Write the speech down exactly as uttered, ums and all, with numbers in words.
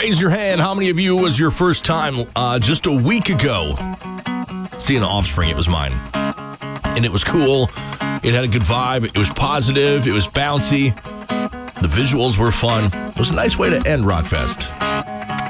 Raise your hand. How many of you was your first time uh, just a week ago seeing Offspring? It was mine. And it was cool. It had a good vibe. It was positive. It was bouncy. The visuals were fun. It was a nice way to end Rockfest.